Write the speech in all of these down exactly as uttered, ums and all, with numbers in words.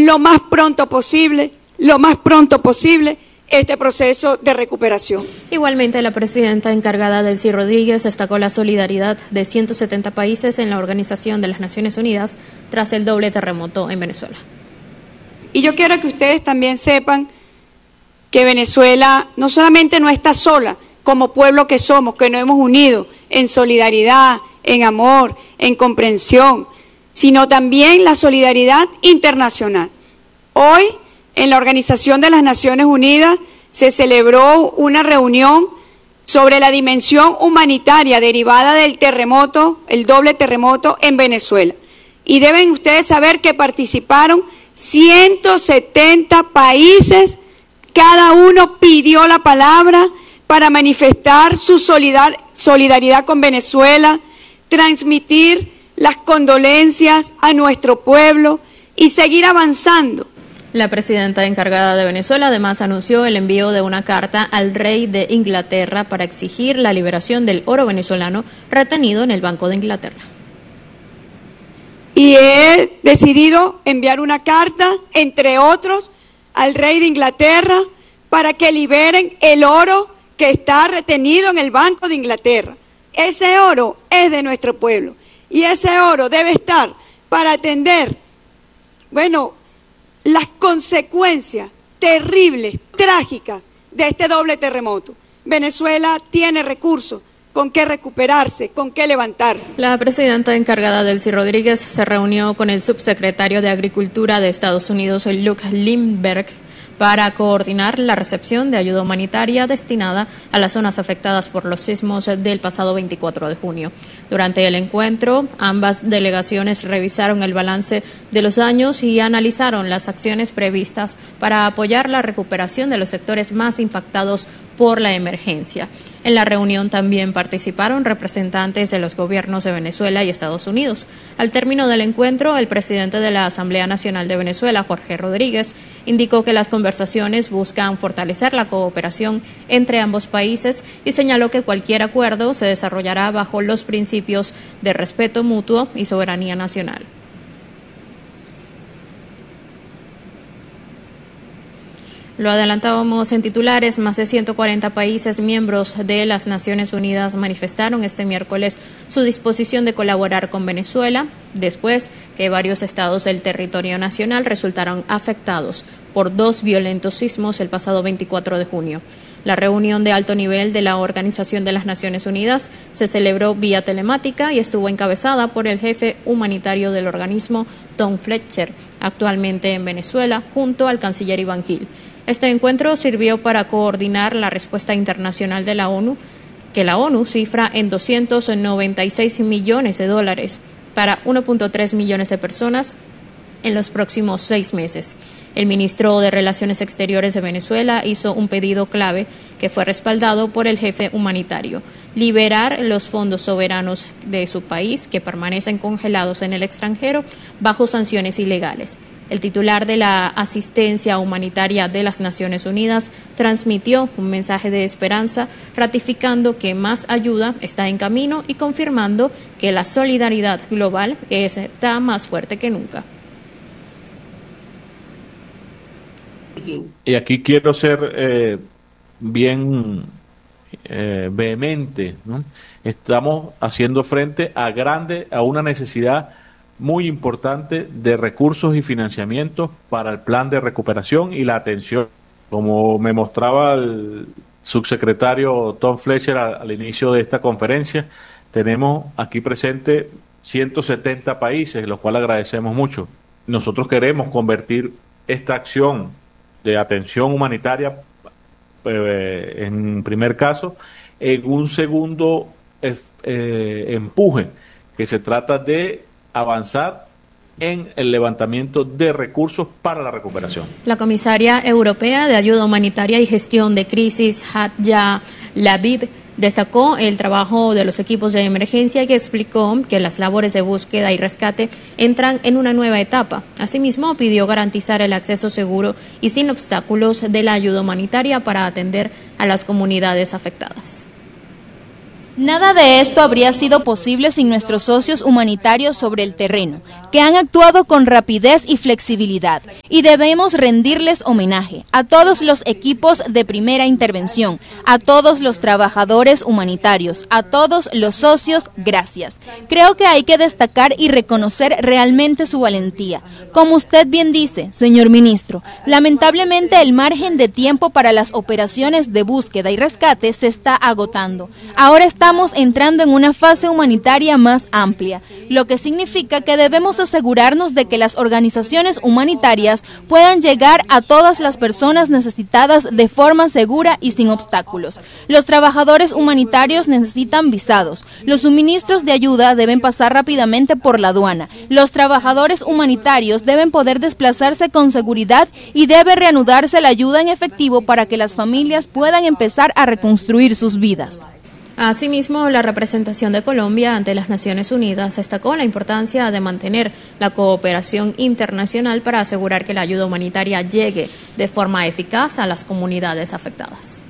lo más pronto posible, lo más pronto posible, este proceso de recuperación. Igualmente, la presidenta encargada, Delcy Rodríguez, destacó la solidaridad de ciento setenta países en la Organización de las Naciones Unidas tras el doble terremoto en Venezuela. Y yo quiero que ustedes también sepan que Venezuela no solamente no está sola, como pueblo que somos, que nos hemos unido en solidaridad, en amor, en comprensión, sino también la solidaridad internacional. Hoy, en la Organización de las Naciones Unidas, se celebró una reunión sobre la dimensión humanitaria derivada del terremoto, el doble terremoto en Venezuela. Y deben ustedes saber que participaron ciento setenta países, cada uno pidió la palabra para manifestar su solidar, solidaridad con Venezuela, transmitir las condolencias a nuestro pueblo y seguir avanzando. La presidenta encargada de Venezuela además anunció el envío de una carta al rey de Inglaterra para exigir la liberación del oro venezolano retenido en el Banco de Inglaterra. Y he decidido enviar una carta, entre otros, al rey de Inglaterra para que liberen el oro que está retenido en el Banco de Inglaterra. Ese oro es de nuestro pueblo y ese oro debe estar para atender, bueno, las consecuencias terribles, trágicas de este doble terremoto. Venezuela tiene recursos con qué recuperarse, con qué levantarse. La presidenta encargada, Delcy Rodríguez, se reunió con el subsecretario de Agricultura de Estados Unidos, Luke Lindbergh, para coordinar la recepción de ayuda humanitaria destinada a las zonas afectadas por los sismos del pasado veinticuatro de junio. Durante el encuentro, ambas delegaciones revisaron el balance de los daños y analizaron las acciones previstas para apoyar la recuperación de los sectores más impactados por la emergencia. En la reunión también participaron representantes de los gobiernos de Venezuela y Estados Unidos. Al término del encuentro, el presidente de la Asamblea Nacional de Venezuela, Jorge Rodríguez, indicó que las conversaciones buscan fortalecer la cooperación entre ambos países y señaló que cualquier acuerdo se desarrollará bajo los principios de respeto mutuo y soberanía nacional. Lo adelantábamos en titulares, más de ciento cuarenta países miembros de las Naciones Unidas manifestaron este miércoles su disposición de colaborar con Venezuela, después que varios estados del territorio nacional resultaron afectados por dos violentos sismos el pasado veinticuatro de junio. La reunión de alto nivel de la Organización de las Naciones Unidas se celebró vía telemática y estuvo encabezada por el jefe humanitario del organismo, Tom Fletcher, actualmente en Venezuela, junto al canciller Iván Gil. Este encuentro sirvió para coordinar la respuesta internacional de la ONU, que la ONU cifra en doscientos noventa y seis millones de dólares para uno punto tres millones de personas en los próximos seis meses. El ministro de Relaciones Exteriores de Venezuela hizo un pedido clave que fue respaldado por el jefe humanitario: liberar los fondos soberanos de su país que permanecen congelados en el extranjero bajo sanciones ilegales. El titular de la asistencia humanitaria de las Naciones Unidas transmitió un mensaje de esperanza, ratificando que más ayuda está en camino y confirmando que la solidaridad global está más fuerte que nunca. Y aquí quiero ser eh, bien eh, vehemente, ¿no? Estamos haciendo frente a grande, a una necesidad muy importante de recursos y financiamientos para el plan de recuperación y la atención. Como me mostraba el subsecretario Tom Fletcher al, al inicio de esta conferencia, tenemos aquí presente ciento setenta países, los cuales agradecemos mucho. Nosotros queremos convertir esta acción de atención humanitaria, eh, en primer caso, en un segundo eh, eh, empuje, que se trata de avanzar en el levantamiento de recursos para la recuperación. La comisaria europea de ayuda humanitaria y gestión de crisis, Hadja Labib, destacó el trabajo de los equipos de emergencia y explicó que las labores de búsqueda y rescate entran en una nueva etapa. Asimismo, pidió garantizar el acceso seguro y sin obstáculos de la ayuda humanitaria para atender a las comunidades afectadas. Nada de esto habría sido posible sin nuestros socios humanitarios sobre el terreno, que han actuado con rapidez y flexibilidad, y debemos rendirles homenaje a todos los equipos de primera intervención, a todos los trabajadores humanitarios, a todos los socios, gracias. Creo que hay que destacar y reconocer realmente su valentía. Como usted bien dice, señor ministro, lamentablemente el margen de tiempo para las operaciones de búsqueda y rescate se está agotando. Ahora está Estamos entrando en una fase humanitaria más amplia, lo que significa que debemos asegurarnos de que las organizaciones humanitarias puedan llegar a todas las personas necesitadas de forma segura y sin obstáculos. Los trabajadores humanitarios necesitan visados, los suministros de ayuda deben pasar rápidamente por la aduana, los trabajadores humanitarios deben poder desplazarse con seguridad y debe reanudarse la ayuda en efectivo para que las familias puedan empezar a reconstruir sus vidas. Asimismo, la representación de Colombia ante las Naciones Unidas destacó la importancia de mantener la cooperación internacional para asegurar que la ayuda humanitaria llegue de forma eficaz a las comunidades afectadas.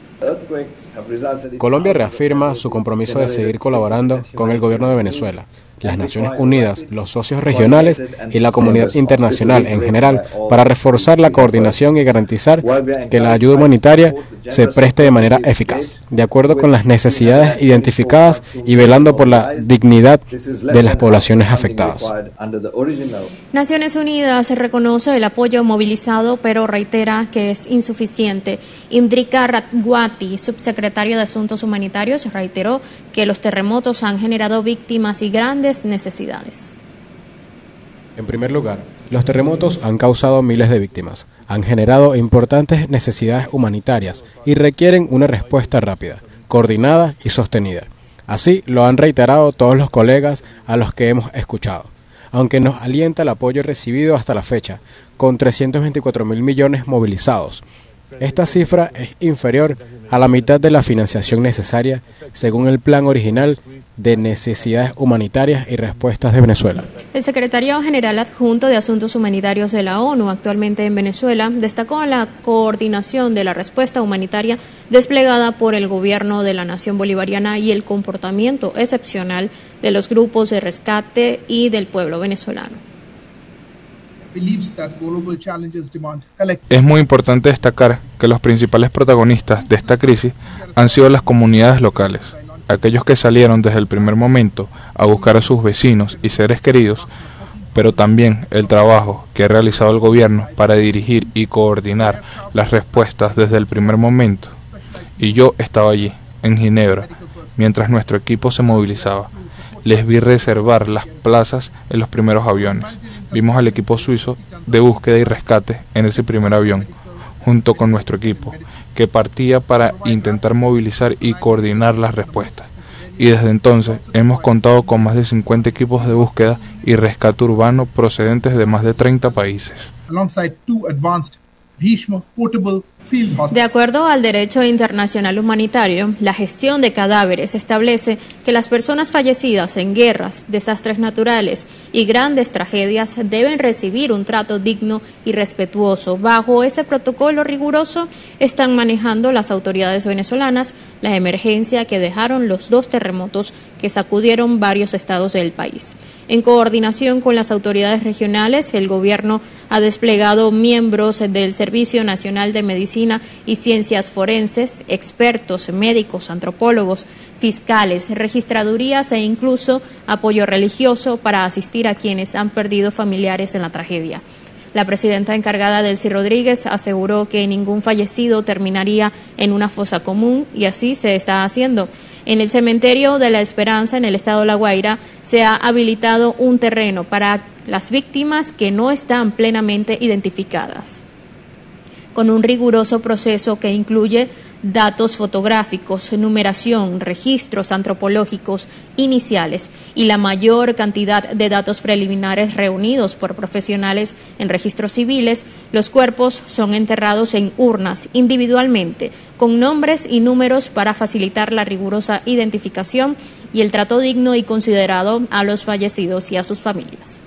Colombia reafirma su compromiso de seguir colaborando con el gobierno de Venezuela, las Naciones Unidas, los socios regionales y la comunidad internacional en general para reforzar la coordinación y garantizar que la ayuda humanitaria se preste de manera eficaz, de acuerdo con las necesidades identificadas y velando por la dignidad de las poblaciones afectadas. Naciones Unidas reconoce el apoyo movilizado, pero reitera que es insuficiente. Indrika Ratwati, subsecretario de Asuntos Humanitarios, reiteró que los terremotos han generado víctimas y grandes necesidades. En primer lugar, los terremotos han causado miles de víctimas, han generado importantes necesidades humanitarias y requieren una respuesta rápida, coordinada y sostenida. Así lo han reiterado todos los colegas a los que hemos escuchado. Aunque nos alienta el apoyo recibido hasta la fecha, con trescientos veinticuatro mil millones movilizados, esta cifra es inferior a la mitad de la financiación necesaria según el plan original de necesidades humanitarias y respuestas de Venezuela. El secretario general adjunto de Asuntos Humanitarios de la ONU, actualmente en Venezuela, destacó la coordinación de la respuesta humanitaria desplegada por el gobierno de la Nación Bolivariana y el comportamiento excepcional de los grupos de rescate y del pueblo venezolano. Es muy importante destacar que los principales protagonistas de esta crisis han sido las comunidades locales, aquellos que salieron desde el primer momento a buscar a sus vecinos y seres queridos, pero también el trabajo que ha realizado el gobierno para dirigir y coordinar las respuestas desde el primer momento. Y yo estaba allí, en Ginebra, mientras nuestro equipo se movilizaba. Les vi reservar las plazas en los primeros aviones. Vimos al equipo suizo de búsqueda y rescate en ese primer avión, junto con nuestro equipo, que partía para intentar movilizar y coordinar las respuestas. Y desde entonces hemos contado con más de cincuenta equipos de búsqueda y rescate urbano procedentes de más de treinta países. De acuerdo al derecho internacional humanitario, la gestión de cadáveres establece que las personas fallecidas en guerras, desastres naturales y grandes tragedias deben recibir un trato digno y respetuoso. Bajo ese protocolo riguroso están manejando las autoridades venezolanas la emergencia que dejaron los dos terremotos que sacudieron varios estados del país. En coordinación con las autoridades regionales, el gobierno ha desplegado miembros del Servicio Nacional de Medicina y Ciencias Forenses, expertos, médicos, antropólogos, fiscales, registradurías e incluso apoyo religioso para asistir a quienes han perdido familiares en la tragedia. La presidenta encargada, Delcy Rodríguez, aseguró que ningún fallecido terminaría en una fosa común y así se está haciendo. En el cementerio de La Esperanza, en el estado de La Guaira, se ha habilitado un terreno para las víctimas que no están plenamente identificadas, con un riguroso proceso que incluye datos fotográficos, numeración, registros antropológicos iniciales y la mayor cantidad de datos preliminares reunidos por profesionales en registros civiles. Los cuerpos son enterrados en urnas individualmente, con nombres y números para facilitar la rigurosa identificación y el trato digno y considerado a los fallecidos y a sus familias.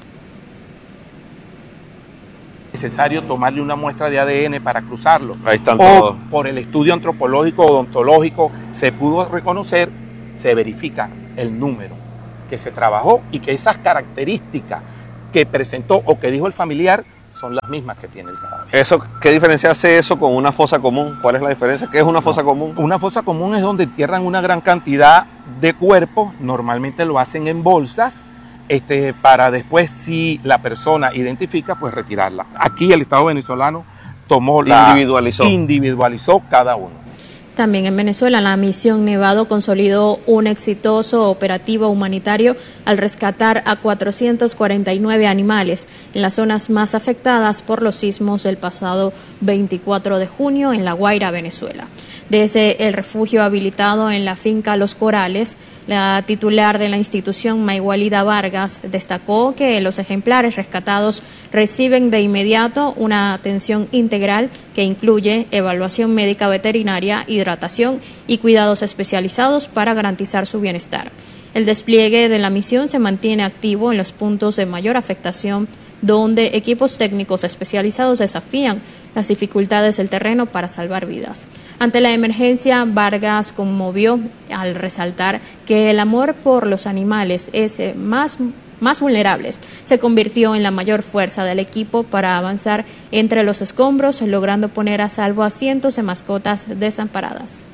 Necesario tomarle una muestra de A D N para cruzarlo. Ahí están o todos. Por el estudio antropológico o odontológico se pudo reconocer se verifica el número que se trabajó y que esas características que presentó o que dijo el familiar son las mismas que tiene el cadáver. Eso, ¿qué diferencia hace eso con una fosa común? ¿Cuál es la diferencia? ¿Qué es una fosa No, común? Una fosa común es donde entierran una gran cantidad de cuerpos, normalmente lo hacen en bolsas, este, para después, si la persona identifica, pues retirarla. Aquí el Estado venezolano tomó la... Individualizó. Individualizó cada uno. También en Venezuela, la misión Nevado consolidó un exitoso operativo humanitario al rescatar a cuatrocientos cuarenta y nueve animales en las zonas más afectadas por los sismos del pasado veinticuatro de junio en La Guaira, Venezuela. Desde el refugio habilitado en la finca Los Corales, la titular de la institución, Mayhualida Vargas, destacó que los ejemplares rescatados reciben de inmediato una atención integral que incluye evaluación médica veterinaria, hidratación y cuidados especializados para garantizar su bienestar. El despliegue de la misión se mantiene activo en los puntos de mayor afectación, donde equipos técnicos especializados desafían las dificultades del terreno para salvar vidas. Ante la emergencia, Vargas conmovió al resaltar que el amor por los animales es más, más vulnerables se convirtió en la mayor fuerza del equipo para avanzar entre los escombros, logrando poner a salvo a cientos de mascotas desamparadas.